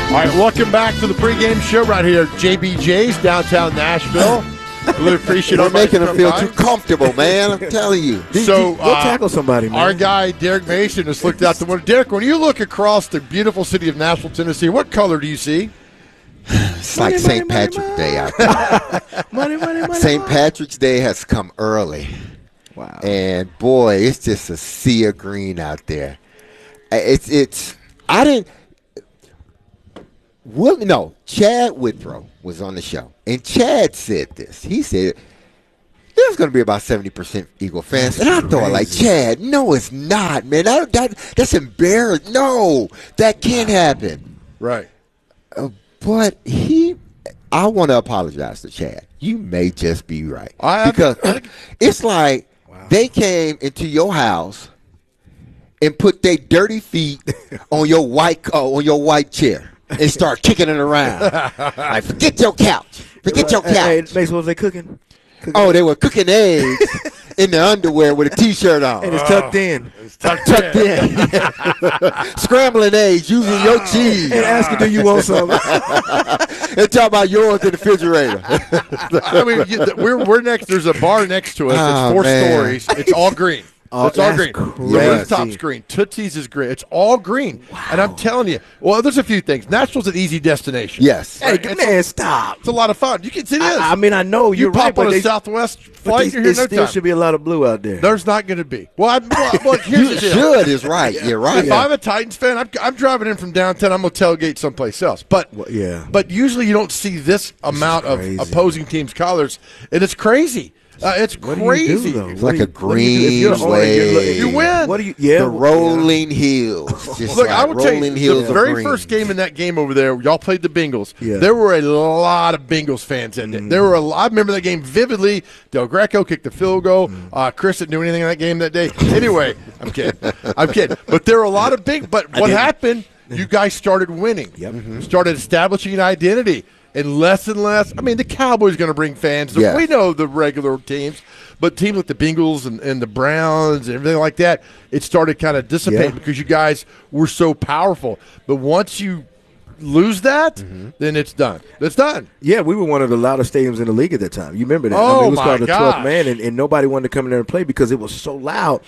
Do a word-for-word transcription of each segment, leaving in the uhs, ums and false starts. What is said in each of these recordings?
All right, welcome back to the pregame show right here at J B J's, downtown Nashville. Really appreciate You're making them feel by. too comfortable, man. I'm telling you. So, Go uh, tackle somebody, man. Our guy, Derek Mason, just looked out the window. Derek, when you look across the beautiful city of Nashville, Tennessee, what color do you see? It's Money, like money, Saint money, Patrick's money. Day out there. money, money, money. Saint money. Patrick's Day has come early. Wow. And, boy, it's just a sea of green out there. It's, it's, I didn't, Will, no, Chad Withrow was on the show. And Chad said this. He said, there's going to be about seventy percent Eagle fans. That's and I thought, crazy. like, Chad, no, it's not, man. That, that, that's embarrassing. No, that can't happen. Right. Uh, but he, I want to apologize to Chad. You may just be right. I- because I- it's like they came into your house and put their dirty feet on your white uh, on your white chair and start kicking it around. Like, forget your couch. Forget your couch. Hey, hey, Mace, what was they cooking? cooking? Oh, they were cooking eggs in the underwear with a T-shirt on. And it's tucked in. It's tucked, Tucked in. Scrambling eggs using your cheese. And asking, do you want some? And talk about yours in the refrigerator. I mean, you, we're, we're next. There's a bar next to us. Oh, it's four man. stories. It's all green. Oh, it's all that's green. crazy. The rooftop's green. Tootsie's is green. It's all green. And I'm telling you, well, there's a few things. Nashville's an easy destination. Yes. Hey, It's- man, stop. It's a lot of fun. You can see this. I, I mean, I know you you're pop right, on but a they, Southwest but flight, they, you're here there no still time. should be a lot of blue out there. There's not going to be. Well, I, well, well here's You the deal. should is right. You're right. If I'm a Titans fan, I'm, I'm driving in from downtown. I'm going to tailgate someplace else. But Well, yeah. but usually you don't see this amount of crazy. opposing teams' colors, and it's crazy. Uh, it's What crazy. do you do, though? It's What like do a you- what do you do? If green you're an owner, you're looking- wave. You win. What do you? Yeah, The well, yeah. rolling hills. Just Look, like I will tell rolling you, hills the of very green. first game in that game over there, y'all played the Bengals. Yeah. There were a lot of Bengals fans in it. There were a lot, I remember that game vividly. Del Greco kicked the field goal. Uh, Chris didn't do anything in that game that day. Anyway, I'm kidding. I'm kidding. But there were a lot of big. But what didn't. happened? You guys started winning. Yep. You started establishing an identity. And less and less. I mean, the Cowboys going to bring fans. Yeah. We know the regular teams. But teams like the Bengals and, and the Browns and everything like that, it started kind of dissipating Yeah. because you guys were so powerful. But once you lose that, Mm-hmm. then it's done. It's done. Yeah, we were one of the loudest stadiums in the league at that time. You remember that? I Oh, mean, it was my called the gosh. twelfth man, and, and nobody wanted to come in there and play because it was so loud.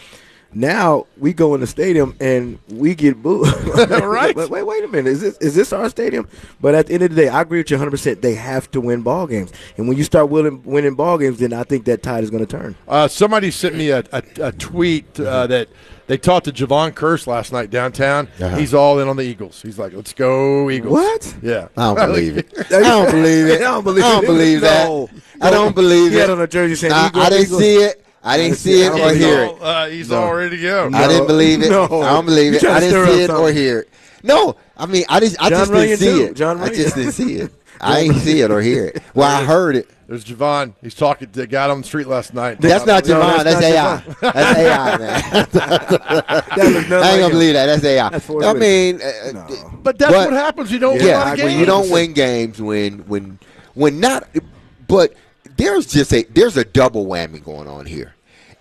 Now we go in the stadium and we get booed. Right. Wait, wait, wait a minute. Is this is this our stadium? But at the end of the day, I agree with you one hundred percent. They have to win ball games, and when you start winning, winning ball games, then I think that tide is going to turn. Uh, somebody sent me a, a, a tweet uh, that they talked to Javon Curse last night downtown. Uh-huh. He's all in on the Eagles. He's like, let's go Eagles. What? Yeah. I don't believe it. I don't believe it. I don't believe, I don't it. believe that. No. I don't believe He had it. on a jersey saying I, Eagles, I didn't Eagles. see it. I didn't see it I don't or believe hear all, it. uh, he's No. all ready to go. I didn't believe it. No. I don't believe You it. trying I to didn't stir see up it or something. hear it. No, I mean, I just, I John just didn't Runyon see too. it. John I Runyon. just didn't see it. I ain't see it or hear it. Well, I heard it. There's Javon. He's talking to the guy on the street last night. That's not No, Javon. that's That's, not A I. That's A I, man. That was I ain't nothing like gonna him. believe that. That's A I. That's Forrest I Whitaker. mean, uh, No. But that's But- what happens. You don't yeah, win when games. you don't win games, when when when not, but there's just a there's a double whammy going on here,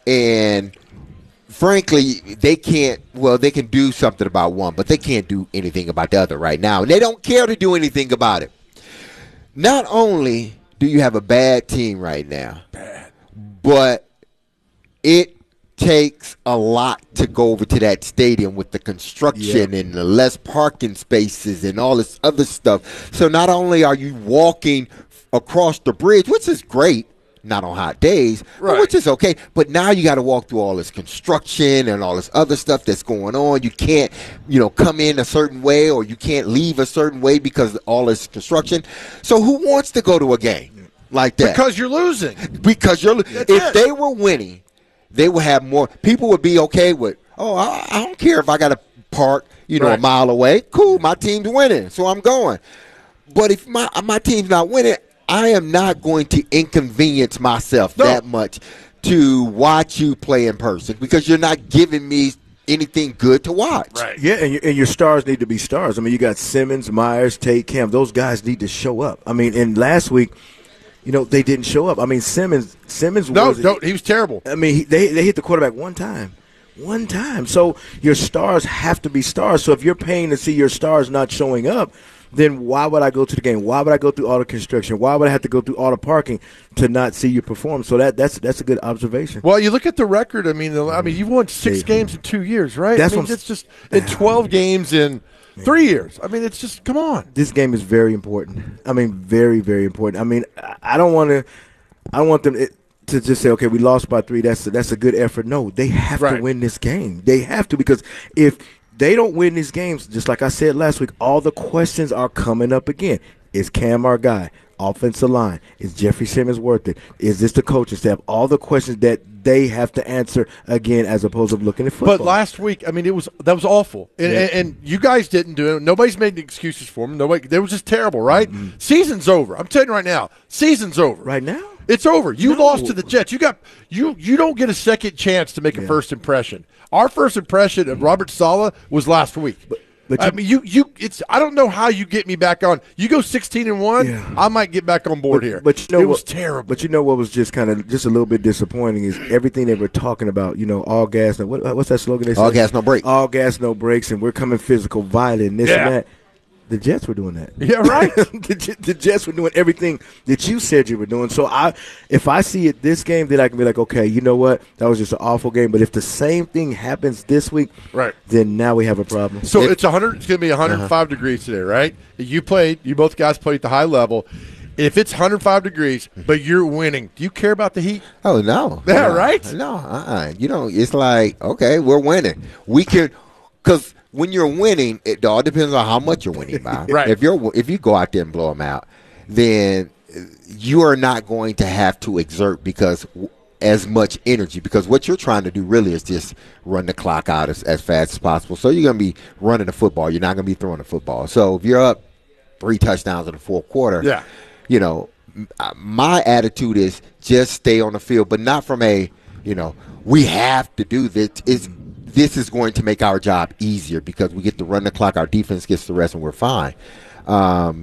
and frankly, they can't. Well, they can do something about one, but they can't do anything about the other right now, and they don't care to do anything about it. Not only do you have a bad team right now, bad, but it takes a lot to go over to that stadium with the construction Yeah. and the less parking spaces and all this other stuff. So not only are you walking across the bridge, which is great, not on hot days, Right. but which is okay, but now you got to walk through all this construction and all this other stuff that's going on. You can't, you know, come in a certain way or you can't leave a certain way because of all this construction. So who wants to go to a game like that? Because you're losing. Because you're That's if it. they were winning, they would have more people would be okay with, oh, I, I don't care if I got to park, you know, Right. a mile away. Cool, my team's winning, so I'm going. But if my my team's not winning, I am not going to inconvenience myself No. that much to watch you play in person because you're not giving me anything good to watch. Right. Yeah, and your, and your stars need to be stars. I mean, you got Simmons, Myers, Tate, Cam. Those guys need to show up. I mean, and last week, you know, they didn't show up. I mean, Simmons, Simmons No, was no, he was terrible. I mean, he, they they hit the quarterback one time. One time. So your stars have to be stars. So if you're paying to see your stars not showing up, then why would I go to the game? Why would I go through auto construction? Why would I have to go through auto parking to not see you perform? So that that's that's a good observation. Well, you look at the record. I mean, the, I mean, you've won six games in two years, right? That's I mean, what I'm, it's just in twelve games in three years. I mean, it's just come on. This game is very important. I mean, very very important. I mean, I don't want to. I don't want them to just say, okay, we lost by three. That's a, that's a good effort. No, they have right. to win this game. They have to, because if they don't win these games, just like I said last week, all the questions are coming up again. Is Cam our guy? Offensive line. Is Jeffrey Simmons worth it? Is this the coaching staff? All the questions that they have to answer again, as opposed to looking at football. But last week, I mean, it was that was awful, and, Yeah. and, and you guys didn't do it. Nobody's made any excuses for them. Nobody. They was just terrible, right? Mm-hmm. Season's over. I'm telling you right now, season's over. Right now? It's over. You No. lost to the Jets. You got you. You don't get a second chance to make a Yeah. first impression. Our first impression of Robert Saleh was last week. But- but I you- mean, you you. It's. I don't know how you get me back on. You go sixteen and one. Yeah. I might get back on board But, here. but you know it what, was terrible. But you know what was just kind of just a little bit disappointing is everything they were talking about. You know, all gas. No, what, what's that slogan? They All said? gas, no break. All gas, no breaks, and we're coming physical, violent, this Yeah. and that. The Jets were doing that. Yeah, right. the, J- the Jets were doing everything that you said you were doing. So I, if I see it this game, then I can be like, okay, you know what? That was just an awful game. But if the same thing happens this week, Right. then now we have a problem. So If- it's one hundred. It's going to be one hundred five Uh-huh. degrees today, right? You played. You both guys played at the high level. If it's one hundred five degrees, but you're winning, do you care about the heat? Oh no! Yeah, no, right? No, uh-uh. You know, it's like okay, we're winning. We can, because when you're winning, it all depends on how much you're winning by. Right. If you're if you go out there and blow them out, then you are not going to have to exert because as much energy, because what you're trying to do really is just run the clock out as, as fast as possible. So you're going to be running the football. You're not going to be throwing the football. So if you're up three touchdowns in the fourth quarter, Yeah. you know, my attitude is just stay on the field, but not from a, you know, we have to do this. It's, this is going to make our job easier because we get to run the clock. Our defense gets the rest, and we're fine. Um,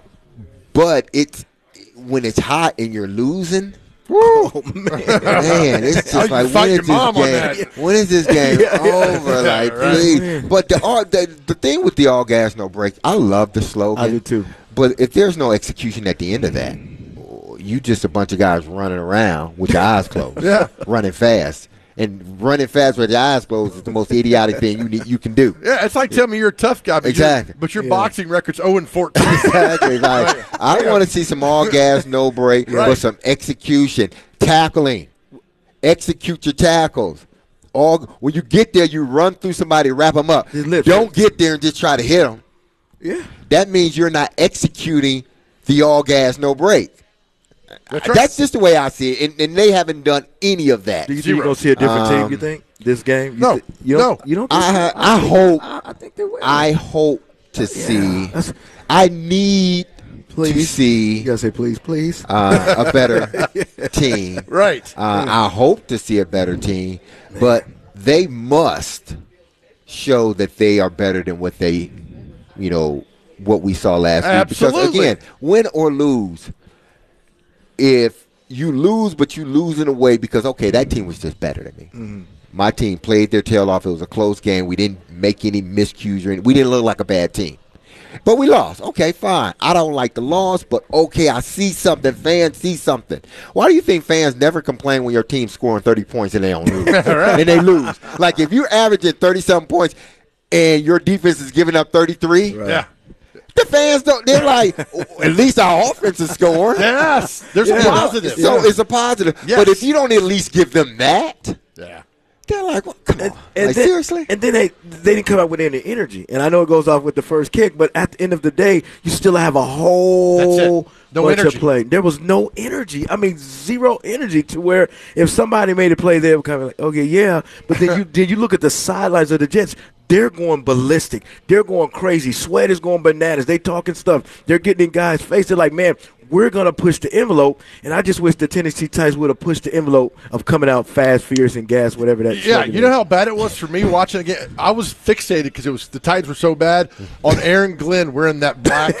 but it's when it's hot and you're losing. Oh man! Man, it's Oh, just you like fight when your is mom on this game? that. When is this game over? Like, right. please. But the, all, the the thing with the all gas no break, I love the slogan. I do too. But if there's no execution at the end of that, you just a bunch of guys running around with your eyes closed, Yeah. running fast. And running fast with your eyes closed is the most idiotic thing you need, you can do. Yeah, it's like telling me you're a tough guy, but Exactly. Your, but your Yeah. boxing record's zero and fourteen. Exactly. Like, I want to see some all gas, no break, Right. but some execution, tackling. Execute your tackles. All when you get there, you run through somebody, wrap them up. His lips. Don't get there and just try to hit them. Yeah. That means you're not executing the all gas, no break. That's right. That's just the way I see it, and, and they haven't done any of that. Do you think Zero. you're gonna see a different team? Um, You think this game? You No. thi- you don't, No. You don't. Think I, so? I hope. I, I think they will. I hope to see. That's- I need to Please. see You gotta say please, please. uh, a better team. Right. Uh, I hope to see a better team, but they must show that they are better than what they, you know, what we saw last week. Because Absolutely. again, win or lose, if you lose, but you lose in a way because okay, that team was just better than me. Mm-hmm. My team played their tail off. It was a close game. We didn't make any miscues or any, we didn't look like a bad team. But we lost. Okay, fine. I don't like the loss, but okay, I see something. Fans see something. Why do you think fans never complain when your team's scoring thirty points and they don't lose? And they lose. Like if you're averaging thirty-something points and your defense is giving up thirty-three, Yeah. the fans don't. They're like, at least our offense is scoring. Yes. There's a You know? positive. So it's a positive. Yes. But if you don't at least give them that, Yeah. they're like, well, come on. And Like, then, seriously? And then they they didn't come out with any energy. And I know it goes off with the first kick, but at the end of the day, you still have a whole That's it. No bunch energy. of play. There was no energy. I mean, zero energy to where if somebody made a play, they were kind of like, okay, yeah. But then you then you look at the sidelines of the Jets. They're going ballistic. They're going crazy. Sweat is going bananas. They talking stuff. They're getting in guys' face. They're like, man, we're going to push the envelope. And I just wish the Tennessee Titans would have pushed the envelope of coming out fast, fierce, and gas, whatever that Yeah, slogan you know is. how bad it was for me watching again. I was fixated because it was the Titans were so bad on Aaron Glenn wearing that black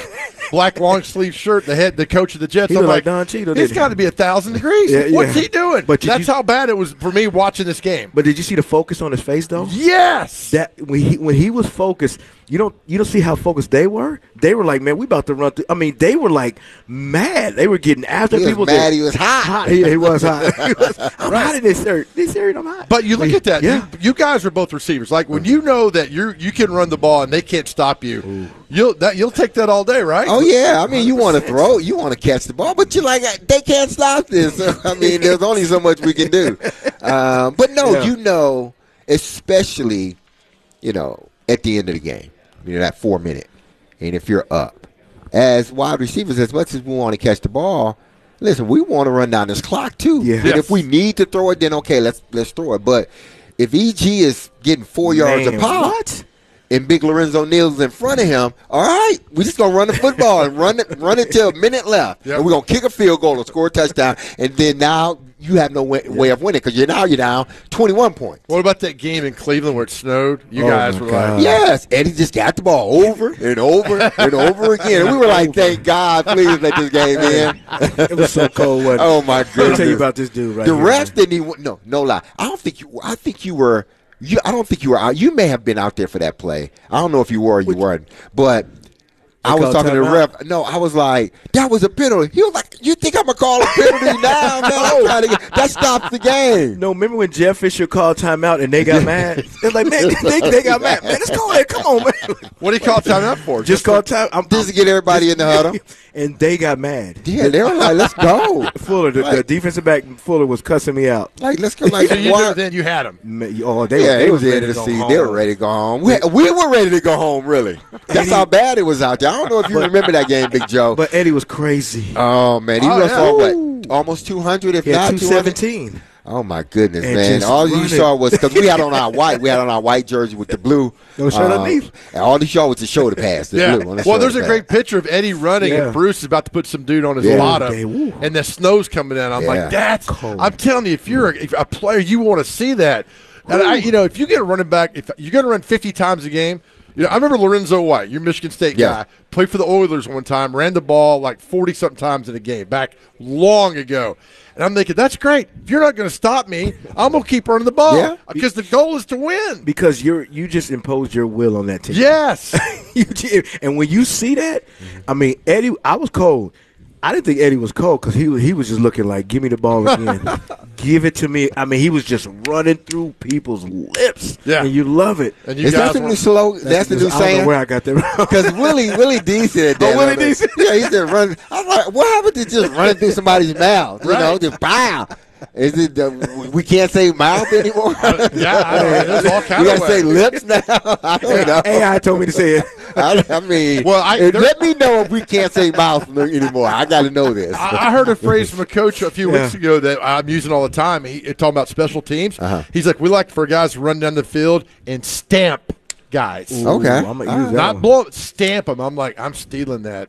black long sleeve shirt, the head, the coach of the Jets. He I'm looked like, like Don Cheadle, it's didn't got to be a thousand degrees. Yeah, What's yeah. he doing? But did that's you- how bad it was for me watching this game. But did you see the focus on his face though? Yes. That when he when he was focused, you don't you don't see how focused they were. They were like, man, we about to run through. I mean, they were like mad. They were getting after He was people. mad that- he was hot. Yeah, he was hot. He was, I'm hot in this shirt. This shirt, I'm hot. But you look Like, at that. Yeah. You, you guys are both receivers. Like when you know that you you can run the ball and they can't stop you, you'll that you'll take that all day, right? Oh yeah, I mean you want to throw, you want to catch the ball, but you're like they can't stop this. I mean, there's only so much we can do. Um, but no, Yeah. you know, especially, you know, at the end of the game, you know that four minute, and if you're up, as wide receivers, as much as we want to catch the ball, listen, we want to run down this clock too. Yeah. And Yes. if we need to throw it, then okay, let's let's throw it. But if E G is getting four yards a Man, pop, what? and Big Lorenzo Neal's in front of him, all right, we just gonna run the football and run it, run it till a minute left, Yep. and we're gonna kick a field goal and score a touchdown, and then now you have no way, way of winning because you're now you're down twenty-one points. What about that game in Cleveland where it snowed? You Oh, guys my were God. like, Yes, and he just got the ball over and over and over again. And we were like, "Thank God, please let this game in." It was so cold. Wasn't it? Oh my Let me goodness! tell you about this dude right the here. refs didn't even no no lie. I don't think you. I think you were. You, I don't think you were out. You may have been out there for that play. I don't know if you were or you weren't, but I was called talking to the timeout? ref. No, I was like, that was a penalty. He was like, you think I'm gonna call a penalty now? Man, I'm trying to get, that stops the game. No, remember when Jeff Fisher called timeout and they got mad? They're like, man, they, they got mad. Man, let's go ahead. Come on, man. what do you call timeout for? Just call time. I'm, Just to get everybody in the huddle. And they got mad. Yeah, they were like, let's go. Fuller, the, the Like- defensive back Fuller was cussing me out. Like, let's go. Like, So you why- knew then you had him. Man, oh, they, Yeah, they it was the ready end of the to go season. home. They were ready to go home. We, we were ready to go home, really. That's how bad it was out there. I don't know if you remember that game, Big Joe. But Eddie was crazy. Oh, man. He Oh, rushed yeah. for what? Almost two hundred, if He had not two two hundred. seventeen. Oh, my goodness, And man. just All you running. saw was, because we had on our white, we had on our white jersey with the blue. No shirt um, underneath. And all you saw was the shoulder pass. The Yeah. blue on the Well, shoulder there's a pass. great picture of Eddie running, Yeah. and Bruce is about to put some dude on his Yeah. bottom, Okay, woo. and the snow's coming in. I'm Yeah. like, that's. Cold. I'm telling you, if you're a, if a player, you want to see that. And I, you know, if you get a running back, if you're going to run fifty times a game. You know, I remember Lorenzo White, your Michigan State Yeah. guy, played for the Oilers one time, ran the ball like forty-something times in a game back long ago. And I'm thinking, that's great. If you're not going to stop me, I'm going to keep running the ball Yeah. because the goal is to win. Because you're you just imposed your will on that team. Yes. You did. And when you see that, I mean, Eddie, I was cold. I didn't think Eddie was cold because he was- he was just looking like, give me the ball again, give it to me. I mean, he was just running through people's lips. Yeah. and you love it. And you Is that guys the were- new slow? That's, the new I don't know saying? where I got that from. Because Willie Willie D said that. Oh, Willie on D the- said- Yeah, he said run. I'm like, what happened to just running through somebody's mouth? You Right. know, just pow. Is it uh, we can't say mouth anymore? Yeah, I don't know. There's all We kinds gotta of say ways. lips now. I don't know. A I told me to say it. I, I mean, Well, I- eh, there- let me know if we can't say mouth anymore. I got to know this. I I heard a phrase from a coach a few Yeah. weeks ago that I'm using all the time. He talking about special teams. Uh-huh. He's like, we like for guys to run down the field and stamp guys. Okay. Ooh, I'm gonna use that Not one. blow, stamp them. I'm like, I'm stealing that.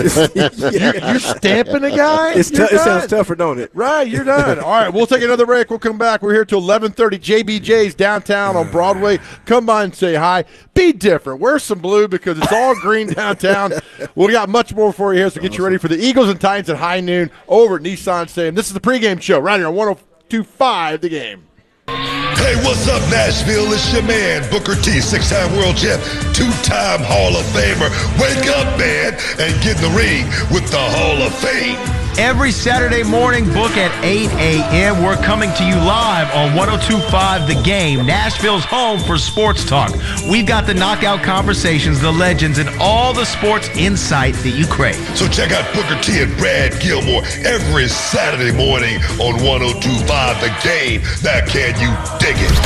you're, you're stamping a guy. It's You're t- it sounds done. tougher, don't it? Right, you're done. All right, we'll take another break. We'll come back. We're here till eleven thirty. J B J's downtown on Broadway. Come by and say hi. Be different. Wear some blue because it's all green downtown. We got much more for you here, so get you ready for the Eagles and Titans at high noon over at Nissan Stadium. This is the pregame show right here on one oh two point five The Game. Hey, what's up, Nashville? It's your man, Booker T, six-time world champ, two-time Hall of Famer. Wake up, man, and get in the ring with the Hall of Fame. Every Saturday morning, book at eight a.m. We're coming to you live on one oh two point five The Game, Nashville's home for sports talk. We've got the knockout conversations, the legends, and all the sports insight that you crave. So check out Booker T and Brad Gilmore every Saturday morning on one oh two point five The Game. Now, can you dig it?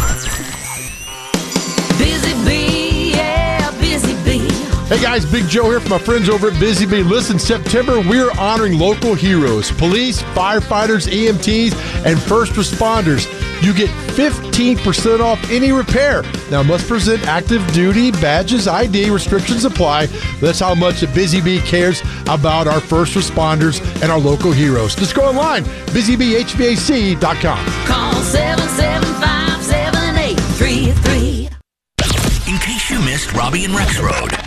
Busy bee, yeah, busy bee. Hey guys, Big Joe here from my friends over at Busy Bee. Listen, September we're honoring local heroes, police, firefighters, E M Ts, and first responders. You get fifteen percent off any repair. Now, must present active duty badges, I D, restrictions apply. That's how much Busy Bee cares about our first responders and our local heroes. Just go online, busy bee h v a c dot com. Call seven seven five, seven eight three three. In case you missed Robbie and Rex Road,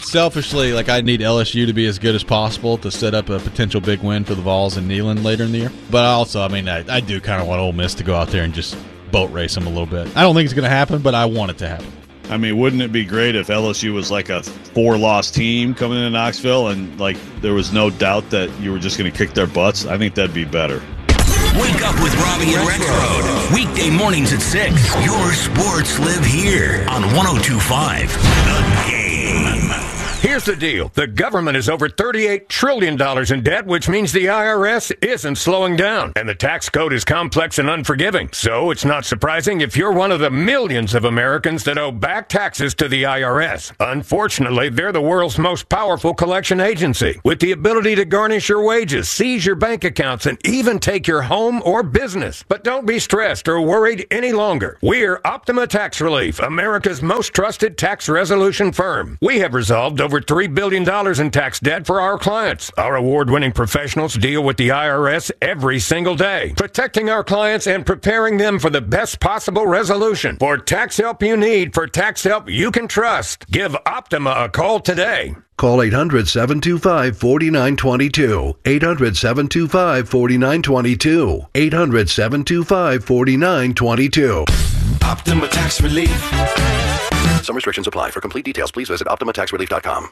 selfishly, like I need L S U to be as good as possible to set up a potential big win for the Vols and Neyland later in the year. But I also, I mean, I, I do kind of want Ole Miss to go out there and just boat race them a little bit. I don't think it's going to happen, but I want it to happen. I mean, wouldn't it be great if L S U was like a four-loss team coming into Knoxville and, like, there was no doubt that you were just going to kick their butts? I think that'd be better. Wake up with Robbie and Rexroad. Weekday mornings at six. Your sports live here on one oh two point five The Game. Here's the deal. The government is over thirty-eight trillion dollars in debt, which means the I R S isn't slowing down. And the tax code is complex and unforgiving. So it's not surprising if you're one of the millions of Americans that owe back taxes to the I R S. Unfortunately, they're the world's most powerful collection agency, with the ability to garnish your wages, seize your bank accounts, and even take your home or business. But don't be stressed or worried any longer. We're Optima Tax Relief, America's most trusted tax resolution firm. We have resolved over three billion dollars in tax debt for our clients. Our award-winning professionals deal with the I R S every single day, protecting our clients and preparing them for the best possible resolution. For tax help you need, for tax help you can trust, give Optima a call today. Call eight hundred, seven two five, four nine two two. eight hundred, seven two five, four nine two two. eight hundred, seven two five, four nine two two. Optima Tax Relief. Some restrictions apply. For complete details, please visit optima tax relief dot com.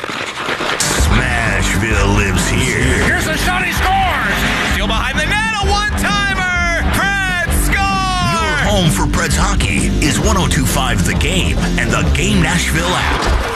Smashville lives here. Here's a shot, he scores! Still behind the net, a one-timer! Preds score! Your home for Preds hockey is one oh two point five The Game and the Game Nashville app.